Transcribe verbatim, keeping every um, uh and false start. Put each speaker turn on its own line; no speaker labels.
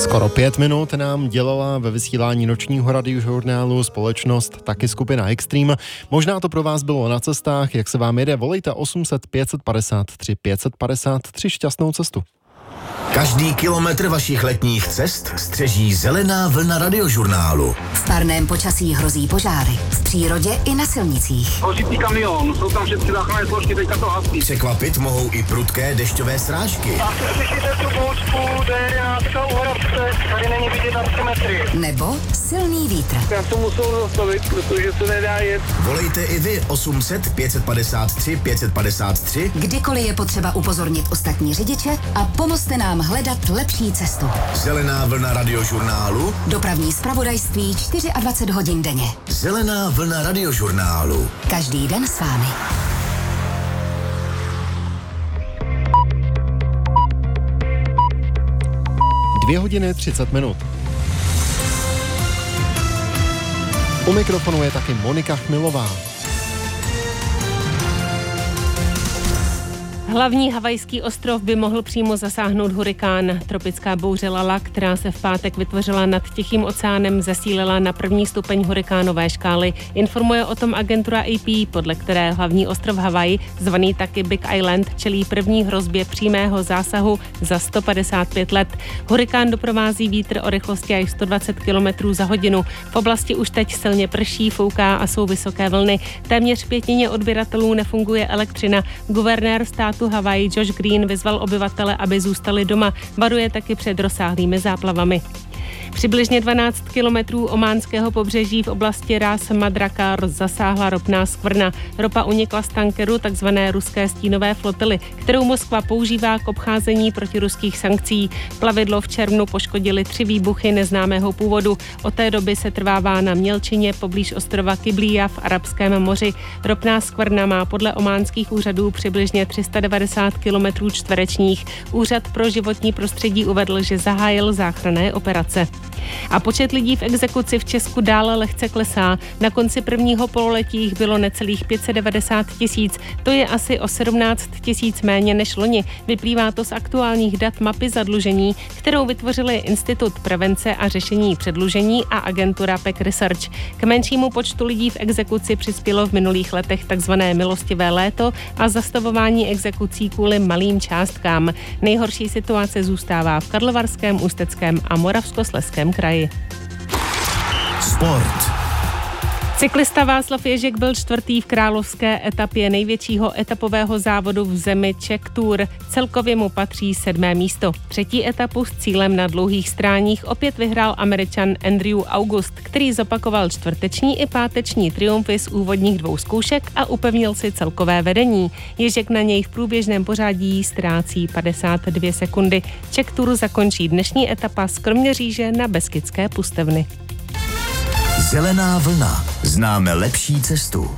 Skoro pět minut nám dělala ve vysílání nočního radiožurnálu společnost taky skupina Extreme. Možná to pro vás bylo na cestách, jak se vám jede, volejte osm set pět set padesát tři pět set padesát tři, šťastnou cestu.
Každý kilometr vašich letních cest střeží zelená vlna radiožurnálu.
V parném počasí hrozí požáry. V přírodě i na silnicích.
Hořící kamion, jsou tam všechny záchranné složky, teďka to hasí.
Překvapit mohou i prudké dešťové srážky.
A slyšíte tu bouřku, D jedenáct u Horavce, tady není vidět na tři metry.
Nebo silný vítr.
Já to musel zastavit, protože se nedá jet.
Volejte i vy osm set pět set padesát tři pět set padesát tři.
Kdykoliv je potřeba upozornit ostatní řidiče a pomozte nám hledat lepší cestu.
Zelená vlna radiožurnálu.
Dopravní zpravodajství dvacet čtyři hodin denně.
Zelená vlna radiožurnálu.
Každý den s vámi.
Dvě hodiny třicet minut. U mikrofonu je taky Monika Chmilová.
Hlavní havajský ostrov by mohl přímo zasáhnout hurikán. Tropická bouře Lala, která se v pátek vytvořila nad Tichým oceánem, zesílila na první stupeň hurikánové škály. Informuje o tom agentura A P, podle které hlavní ostrov Havaj, zvaný taky Big Island, čelí první hrozbě přímého zásahu za sto padesát pět let. Hurikán doprovází vítr o rychlosti až sto dvacet kilometrů za hodinu. V oblasti už teď silně prší, fouká a jsou vysoké vlny. Téměř pětině odběratelů nefunguje elektřina. Guvernér státu Havaj Josh Green vyzval obyvatele, aby zůstali doma. Varuje taky před rozsáhlými záplavami. Přibližně dvanáct kilometrů ománského pobřeží v oblasti Ras Madrakar zasáhla ropná skvrna. Ropa unikla z tankeru takzvané ruské stínové flotily, kterou Moskva používá k obcházení protiruských sankcí. Plavidlo v červnu poškodili tři výbuchy neznámého původu. Od té doby se trvává na mělčině poblíž ostrova Kiblija v Arabském moři. Ropná skvrna má podle ománských úřadů přibližně tři sta devadesát kilometrů čtverečních. Úřad pro životní prostředí uvedl, že zahájil záchranné operace. A počet lidí v exekuci v Česku dále lehce klesá. Na konci prvního pololetí jich bylo necelých pět set devadesát tisíc. To je asi o sedmnáct tisíc méně než loni. Vyplývá to z aktuálních dat mapy zadlužení, kterou vytvořili Institut prevence a řešení předlužení a agentura P E C Research. K menšímu počtu lidí v exekuci přispělo v minulých letech takzvané milostivé léto a zastavování exekucí kvůli malým částkám. Nejhorší situace zůstává v Karlovarském, Ústeckém a Moravskoslezském kraji.
Sport.
Cyklista Václav Ježek byl čtvrtý v královské etapě největšího etapového závodu v zemi Czech Tour. Celkově mu patří sedmé místo. Třetí etapu s cílem na dlouhých stráních opět vyhrál Američan Andrew August, který zopakoval čtvrteční i páteční triumfy z úvodních dvou zkoušek a upevnil si celkové vedení. Ježek na něj v průběžném pořadí ztrácí padesát dvě sekundy. Czech Tour zakončí dnešní etapa z Kroměříže na Beskydské pustevny.
Zelená vlna. Známe lepší cestu.